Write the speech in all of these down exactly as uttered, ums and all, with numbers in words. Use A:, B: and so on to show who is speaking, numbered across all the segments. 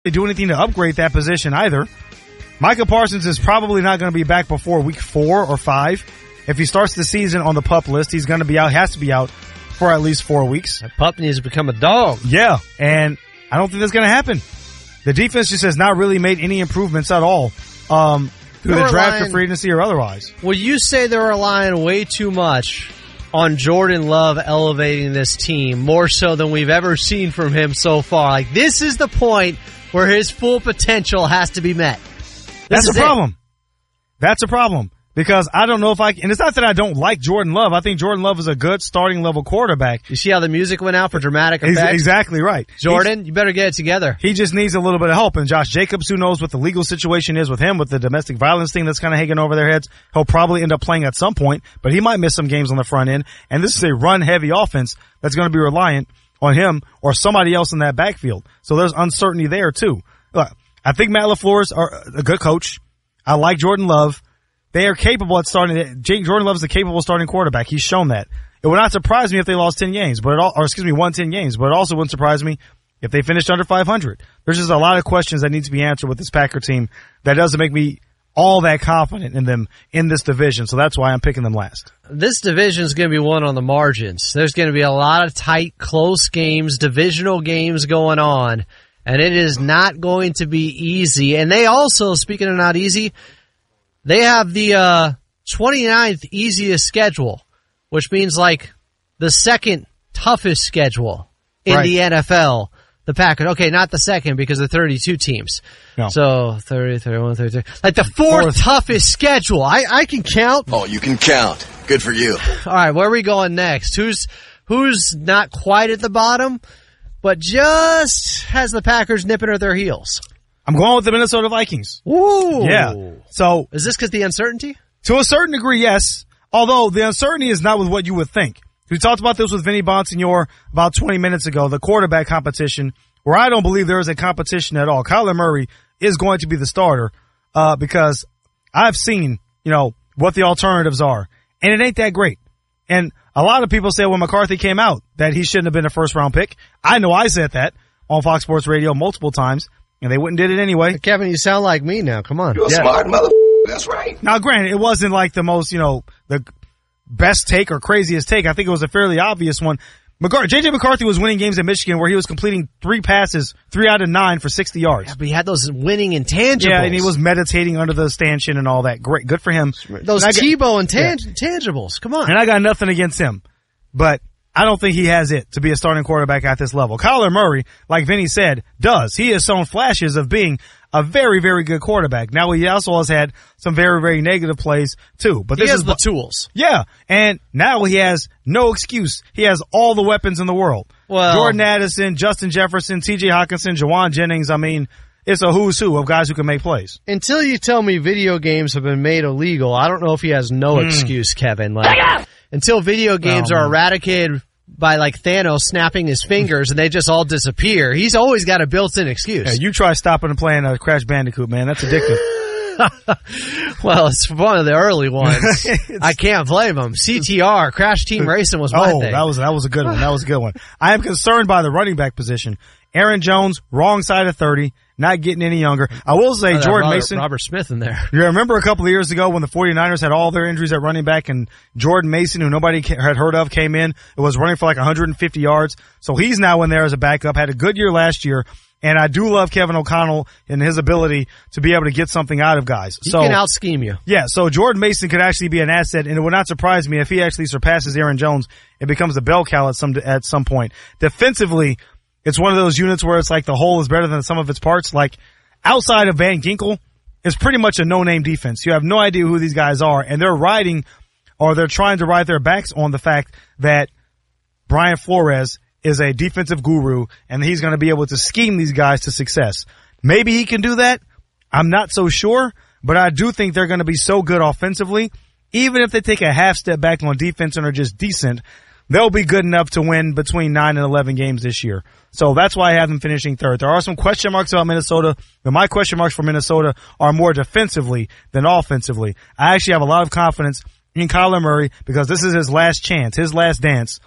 A: do anything to upgrade that position either. Micah Parsons is probably not going to be back before week four or five. If he starts the season on the PUP list, he's going to be out, has to be out for at least four weeks.
B: That pup needs to become a dog.
A: Yeah, and I don't think that's going to happen. The defense just has not really made any improvements at all um, through
B: They're
A: the draft
B: relying,
A: or free agency or otherwise.
B: Well, you say they're relying way too much on Jordan Love elevating this team, more so than we've ever seen from him so far. Like, this is the point where his full potential has to be met. This
A: That's a
B: it.
A: problem. That's a problem. Because I don't know if I can, and it's not that I don't like Jordan Love. I think Jordan Love is a good starting level quarterback.
B: You see how the music went out for dramatic effect?
A: He's exactly right.
B: Jordan,
A: He's,
B: you better get it together.
A: He just needs a little bit of help. And Josh Jacobs, who knows what the legal situation is with him, with the domestic violence thing that's kind of hanging over their heads. He'll probably end up playing at some point, but he might miss some games on the front end. And this is a run-heavy offense that's going to be reliant on him or somebody else in that backfield. So there's uncertainty there, too. Look, I think Matt LaFleur is a good coach. I like Jordan Love. They are capable at starting. Jake Jordan Love is a capable starting quarterback. He's shown that. It would not surprise me if they lost ten games, but it all, or excuse me, won ten games. But it also wouldn't surprise me if they finished under five hundred. There's just a lot of questions that need to be answered with this Packer team. That doesn't make me all that confident in them in this division. So that's why I'm picking them last.
B: This division is going to be won on the margins. There's going to be a lot of tight, close games, divisional games going on, and it is not going to be easy. And they also, speaking of not easy, they have the uh, twenty-ninth easiest schedule, which means like the second toughest schedule in
A: right.
B: the N F L. The Packers. Okay, not the second because of thirty-two teams.
A: No.
B: So thirty, thirty-one, thirty-two. Like the fourth, fourth toughest schedule. I, I can count.
C: Oh, you can count. Good for you.
B: All right, where are we going next? Who's who's not quite at the bottom, but just has the Packers nipping at their heels?
A: I'm going with the Minnesota Vikings.
B: Ooh.
A: Yeah. So
B: is this because the uncertainty?
A: To a certain degree, yes. Although the uncertainty is not with what you would think. We talked about this with Vinny Bonsignor about twenty minutes ago, the quarterback competition, where I don't believe there is a competition at all. Kyler Murray is going to be the starter uh, because I've seen, you know, what the alternatives are, and it ain't that great. And a lot of people say when McCarthy came out that he shouldn't have been a first-round pick. I know I said that on Fox Sports Radio multiple times. And they wouldn't did it anyway.
B: Kevin, you sound like me now. Come on.
C: You're a
A: yeah.
C: smart mother. That's right.
A: Now, granted, it wasn't like the most, you know, the best take or craziest take. I think it was a fairly obvious one. McCarthy, J J McCarthy was winning games at Michigan where he was completing three passes, three out of nine for sixty yards.
B: Yeah, but he had those winning intangibles.
A: Yeah, and he was meditating under the stanchion and all that. Great. Good for him.
B: Those
A: and
B: Tebow intang- yeah. intangibles. Come on.
A: And I got nothing against him. But I don't think he has it to be a starting quarterback at this level. Kyler Murray, like Vinny said, does. He has shown flashes of being a very, very good quarterback. Now, he also has had some very, very negative plays, too. But
B: he
A: this
B: has
A: is
B: the tools.
A: Yeah, and now he has no excuse. He has all the weapons in the world.
B: Well,
A: Jordan Addison, Justin Jefferson, T J Hawkinson, Jawan Jennings. I mean, it's a who's who of guys who can make plays.
B: Until you tell me video games have been made illegal, I don't know if he has no mm. excuse, Kevin. Like, until video games oh, are eradicated by like Thanos snapping his fingers and they just all disappear, he's always got a built-in excuse.
A: Yeah, you try stopping and playing a Crash Bandicoot, man. That's addictive.
B: Well, it's one of the early ones. I can't blame him. C T R, Crash Team Racing was my
A: oh,
B: thing.
A: that was that was a good one. That was a good one. I am concerned by the running back position. Aaron Jones, wrong side of thirty, not getting any younger. I will say
B: oh,
A: Jordan
B: Robert,
A: Mason.
B: Robert Smith in there.
A: You remember a couple of years ago when the 49ers had all their injuries at running back and Jordan Mason, who nobody had heard of, came in. It was running for like one hundred fifty yards. So he's now in there as a backup. Had a good year last year. And I do love Kevin O'Connell and his ability to be able to get something out of guys.
B: He
A: so,
B: can out-scheme you.
A: Yeah, so Jordan Mason could actually be an asset, and it would not surprise me if he actually surpasses Aaron Jones and becomes a bell cow at some at some point. Defensively, it's one of those units where it's like the whole is better than some of its parts. Like, outside of Van Ginkel, it's pretty much a no-name defense. You have no idea who these guys are, and they're riding, or they're trying to ride their backs on the fact that Brian Flores is a defensive guru, and he's going to be able to scheme these guys to success. Maybe he can do that. I'm not so sure, but I do think they're going to be so good offensively. Even if they take a half step back on defense and are just decent, they'll be good enough to win between nine and eleven games this year. So that's why I have them finishing third. There are some question marks about Minnesota, but my question marks for Minnesota are more defensively than offensively. I actually have a lot of confidence in Kyler Murray because this is his last chance, his last dance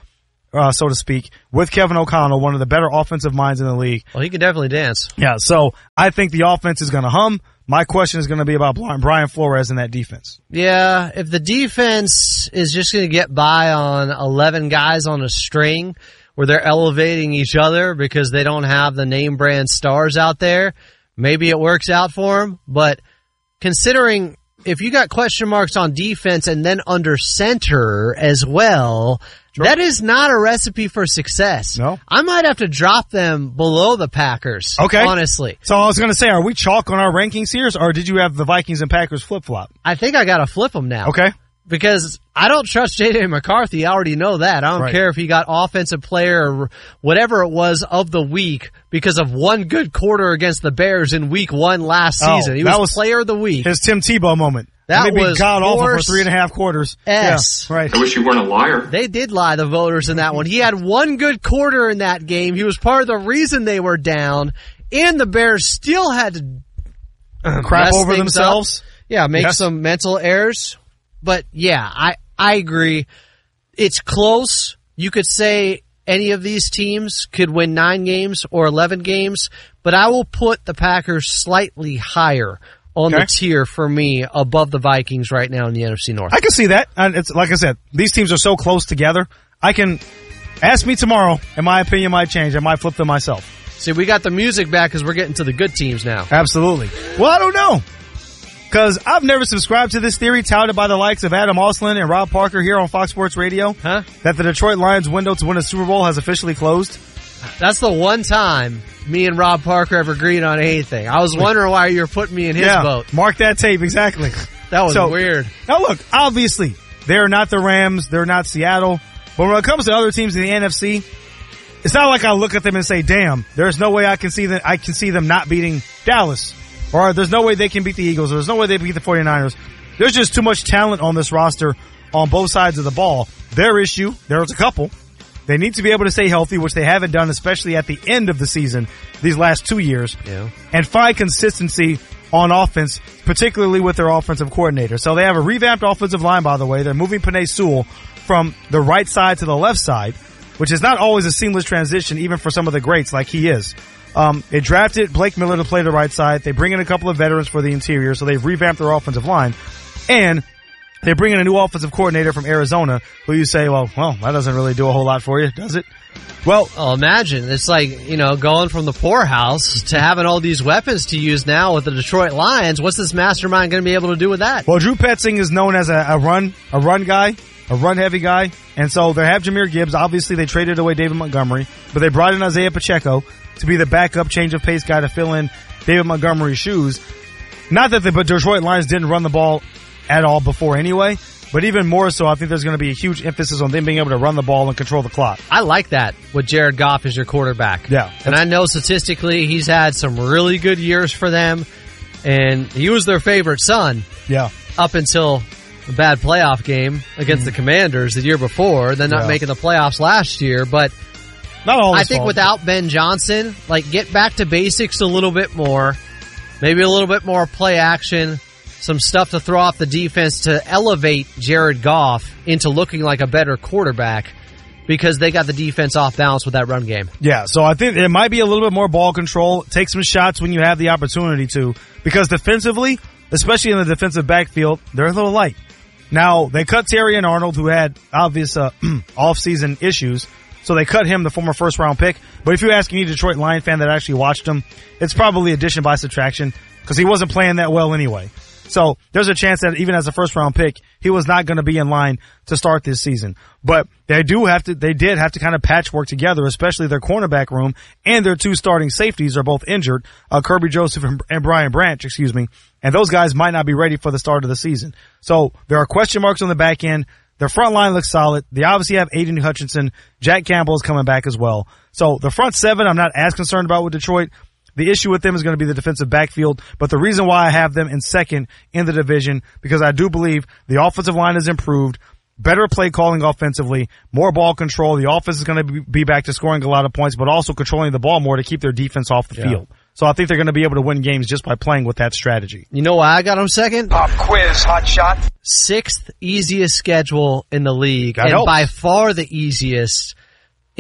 A: uh, so to speak, with Kevin O'Connell, one of the better offensive minds in the league.
B: Well, he can definitely dance.
A: Yeah, so I think the offense is going to hum. My question is going to be about Brian Flores and that defense.
B: Yeah, if the defense is just going to get by on eleven guys on a string where they're elevating each other because they don't have the name brand stars out there, maybe it works out for them. But considering if you got question marks on defense and then under center as well, sure. That is not a recipe for success.
A: No.
B: I might have to drop them below the Packers,
A: okay.
B: honestly.
A: So I was going to say, are we chalk on our rankings here, or did you have the Vikings and Packers flip-flop?
B: I think I got to flip them now.
A: Okay.
B: Because I don't trust J J McCarthy. I already know that. I don't
A: right.
B: care if he got offensive player or whatever it was of the week because of one good quarter against the Bears in week one last season.
A: Oh,
B: he was,
A: was
B: player of the week.
A: His Tim Tebow moment.
B: That was
A: god awful for three and a half quarters.
B: S.
A: Yeah, right.
D: I wish you weren't a liar.
B: They did lie, the voters, in that one. He had one good quarter in that game. He was part of the reason they were down, and the Bears still had to uh,
A: crap over themselves.
B: Up. Yeah, make
A: yes.
B: some mental errors. But yeah, I I agree. It's close. You could say any of these teams could win nine games or eleven games, but I will put the Packers slightly higher on
A: okay.
B: the tier for me above the Vikings right now in the N F C North.
A: I can see that. And it's like I said, these teams are so close together. I can ask me tomorrow, and my opinion might change. I might flip them myself.
B: See, we got the music back because we're getting to the good teams now.
A: Absolutely. Well, I don't know. Because I've never subscribed to this theory touted by the likes of Adam Oslin and Rob Parker here on Fox Sports Radio,
B: huh?
A: that the Detroit Lions window to win a Super Bowl has officially closed.
B: That's the one time me and Rob Parker have agreed on anything. I was wondering why you were putting me in his
A: yeah,
B: boat.
A: Mark that tape, exactly.
B: That was
A: so,
B: weird.
A: Now look, obviously, they're not the Rams, they're not Seattle, but when it comes to other teams in the N F C, it's not like I look at them and say, damn, there's no way I can see them, I can see them not beating Dallas. Or there's no way they can beat the Eagles, or there's no way they beat the 49ers. There's just too much talent on this roster on both sides of the ball. Their issue, there's a couple. They need to be able to stay healthy, which they haven't done, especially at the end of the season, these last two years.
B: Yeah.
A: And find consistency on offense, particularly with their offensive coordinator. So they have a revamped offensive line, by the way. They're moving Penei Sewell from the right side to the left side, which is not always a seamless transition, even for some of the greats like he is. Um, they drafted Blake Miller to play the right side. They bring in a couple of veterans for the interior, so they've revamped their offensive line. And they bring in a new offensive coordinator from Arizona, who you say, well, well, that doesn't really do a whole lot for you, does it? Well,
B: oh, imagine. It's like, you know, going from the poorhouse to having all these weapons to use now with the Detroit Lions. What's this mastermind going to be able to do with that?
A: Well, Drew Petzing is known as a, a run, a run guy, a run-heavy guy. And so they have Jahmyr Gibbs. Obviously, they traded away David Montgomery, but they brought in Isaiah Pacheco to be the backup change of pace guy to fill in David Montgomery's shoes. Not that the Detroit Lions didn't run the ball at all before anyway, but even more so, I think there's going to be a huge emphasis on them being able to run the ball and control the clock.
B: I like that with Jared Goff as your quarterback.
A: Yeah.
B: And I know statistically he's had some really good years for them, and he was their favorite son.
A: Yeah.
B: Up until a bad playoff game against mm. the Commanders the year before, then not
A: yeah.
B: making the playoffs last year, but
A: not all
B: I think
A: fault.
B: without Ben Johnson, like, get back to basics a little bit more, maybe a little bit more play action, some stuff to throw off the defense to elevate Jared Goff into looking like a better quarterback because they got the defense off balance with that run game.
A: Yeah, so I think it might be a little bit more ball control. Take some shots when you have the opportunity to, because defensively, especially in the defensive backfield, they're a little light. Now, they cut Terry and Arnold, who had obvious uh, off-season issues, so they cut him, the former first-round pick. But if you ask any Detroit Lion fan that actually watched him, it's probably addition by subtraction because he wasn't playing that well anyway. So there's a chance that even as a first-round pick, he was not going to be in line to start this season. But they do have to, they did have to kind of patchwork together, especially their cornerback room and their two starting safeties are both injured, uh, Kirby Joseph and, and Brian Branch, excuse me. And those guys might not be ready for the start of the season. So there are question marks on the back end. Their front line looks solid. They obviously have Aiden Hutchinson. Jack Campbell is coming back as well. So the front seven, I'm not as concerned about with Detroit. The issue with them is going to be the defensive backfield. But the reason why I have them in second in the division, because I do believe the offensive line has improved, better play calling offensively, more ball control. The offense is going to be back to scoring a lot of points, but also controlling the ball more to keep their defense off the yeah. field. So I think they're going to be able to win games just by playing with that strategy.
B: You know why I got them second?
C: Pop quiz, hot shot.
B: Sixth easiest schedule in the league,
A: that
B: and
A: helps.
B: by far the easiest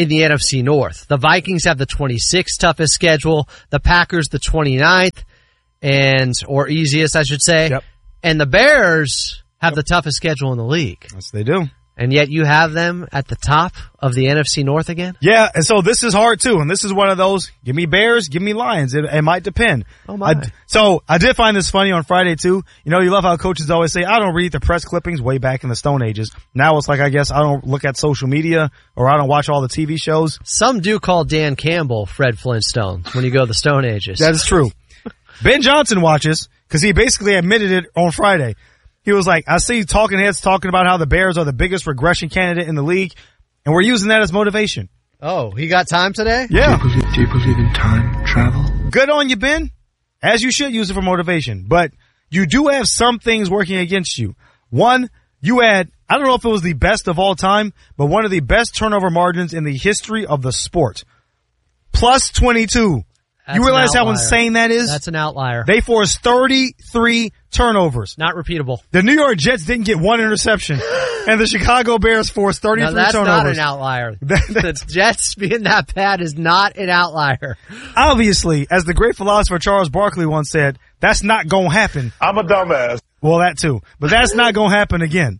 B: in the N F C North. The Vikings have the twenty-sixth toughest schedule, the Packers the twenty-ninth, and, or easiest, I should say.
A: Yep.
B: And the Bears have the toughest schedule in the league.
A: Yes, they do.
B: And yet you have them at the top of the N F C North again?
A: Yeah, and so this is hard too, and this is one of those, give me Bears, give me Lions. It, it might depend.
B: Oh my.
A: I, so I did find this funny on Friday too. You know, you love how coaches always say, I don't read the press clippings way back in the Stone Ages. Now it's like, I guess I don't look at social media or I don't watch all the T V shows.
B: Some do call Dan Campbell Fred Flintstone when you go to the Stone Ages.
A: That is true. Ben Johnson watches because he basically admitted it on Friday. He was like, I see talking heads talking about how the Bears are the biggest regression candidate in the league, and we're using that as motivation.
B: Oh, he got time today?
A: Yeah.
D: Do you believe, do you believe in time travel?
A: Good on you, Ben. As you should use it for motivation. But you do have some things working against you. One, you had, I don't know if it was the best of all time, but one of the best turnover margins in the history of the sport. Plus twenty-two.
B: That's
A: you realize
B: an
A: how insane that is?
B: That's an outlier.
A: They forced thirty-three turnovers.
B: Not repeatable.
A: The New York Jets didn't get one interception, and the Chicago Bears forced thirty-three
B: now, that's
A: turnovers.
B: That's not an outlier. The Jets being that bad is not an outlier.
A: Obviously, as the great philosopher Charles Barkley once said, that's not going to happen.
E: I'm a dumbass.
A: Well, that too. But that's not going to happen again.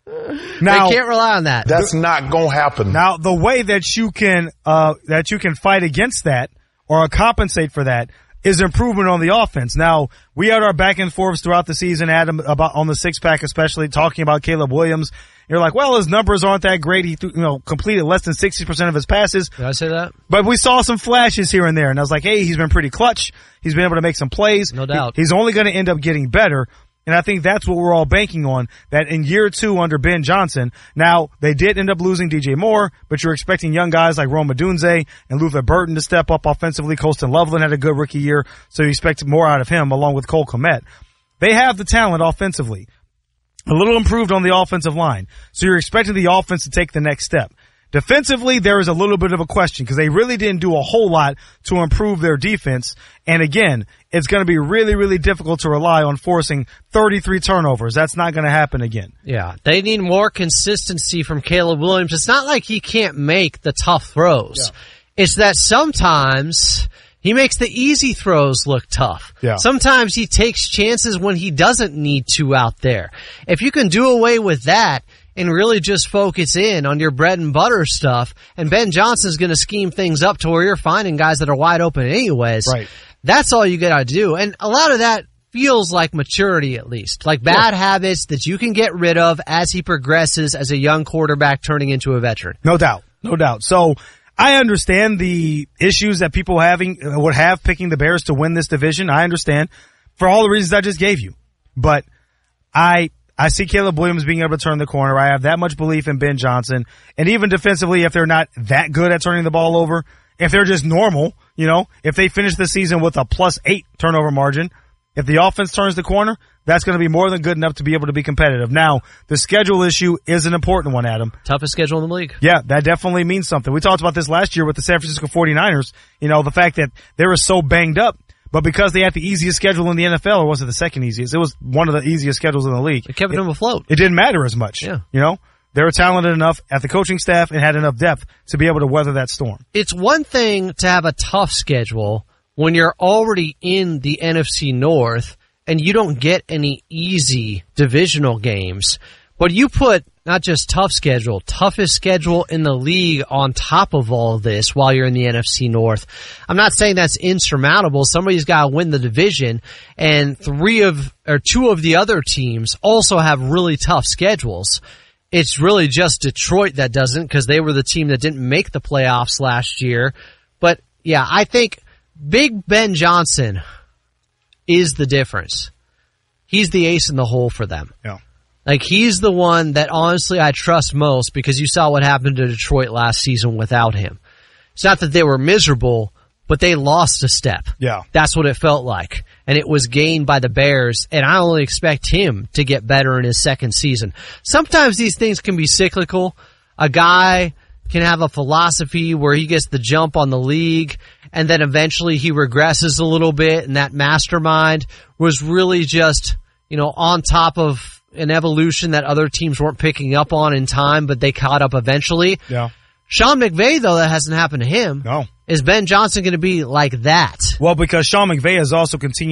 A: Now,
B: they can't rely on that.
E: That's not going to happen.
A: Now, the way that you can, uh, that you can fight against that or compensate for that is improvement on the offense. Now, we had our back and forths throughout the season, Adam, about on the six pack, especially talking about Caleb Williams. You're like, well, his numbers aren't that great. He, you know, completed less than sixty percent of his passes.
B: Did I say that?
A: But we saw some flashes here and there, and I was like, hey, he's been pretty clutch. He's been able to make some plays.
B: No doubt.
A: He, he's only going to end up getting better. And I think that's what we're all banking on, that in year two under Ben Johnson, now they did end up losing D J Moore, but you're expecting young guys like Rome Odunze and Luther Burton to step up offensively. Colston Loveland had a good rookie year, so you expect more out of him along with Cole Kmet. They have the talent offensively. A little improved on the offensive line. So you're expecting the offense to take the next step. Defensively, there is a little bit of a question because they really didn't do a whole lot to improve their defense. And again, it's going to be really, really difficult to rely on forcing thirty-three turnovers. That's not going to happen again.
B: Yeah, they need more consistency from Caleb Williams. It's not like he can't make the tough throws. Yeah. It's that sometimes he makes the easy throws look tough.
A: Yeah.
B: Sometimes he takes chances when he doesn't need to out there. If you can do away with that and really just focus in on your bread and butter stuff, and Ben Johnson's going to scheme things up to where you're finding guys that are wide open anyways.
A: Right.
B: That's all you got to do. And a lot of that feels like maturity, at least. Like bad yeah. habits that you can get rid of as he progresses as a young quarterback turning into a veteran.
A: No doubt. No doubt. So I understand the issues that people having would have picking the Bears to win this division. I understand for all the reasons I just gave you. But I... I see Caleb Williams being able to turn the corner. I have that much belief in Ben Johnson. And even defensively, if they're not that good at turning the ball over, if they're just normal, you know, if they finish the season with a plus eight turnover margin, if the offense turns the corner, that's going to be more than good enough to be able to be competitive. Now, the schedule issue is an important one, Adam.
B: Toughest schedule in the league.
A: Yeah, that definitely means something. We talked about this last year with the San Francisco forty-niners. You know, the fact that they were so banged up. But because they had the easiest schedule in the N F L, or was it the second easiest? It was one of the easiest schedules in the league.
B: It kept them afloat.
A: It didn't matter as much.
B: Yeah.
A: You know? They were talented enough at the coaching staff and had enough depth to be able to weather that storm.
B: It's one thing to have a tough schedule when you're already in the N F C North and you don't get any easy divisional games. But you put not just tough schedule, toughest schedule in the league on top of all of this while you're in the N F C North. I'm not saying that's insurmountable. Somebody's got to win the division, and three of, or two of the other teams also have really tough schedules. It's really just Detroit that doesn't, because they were the team that didn't make the playoffs last year. But yeah, I think Big Ben Johnson is the difference. He's the ace in the hole for them.
A: Yeah.
B: Like, he's the one that honestly I trust most, because you saw what happened to Detroit last season without him. It's not that they were miserable, but they lost a step.
A: Yeah.
B: That's what it felt like. And it was gained by the Bears, and I only expect him to get better in his second season. Sometimes these things can be cyclical. A guy can have a philosophy where he gets the jump on the league, and then eventually he regresses a little bit, and that mastermind was really just, you know, on top of an evolution that other teams weren't picking up on in time, but they caught up eventually.
A: Yeah.
B: Sean McVay, though, that hasn't happened to him.
A: No.
B: Is Ben Johnson going to be like that?
A: Well, because Sean McVay has also continued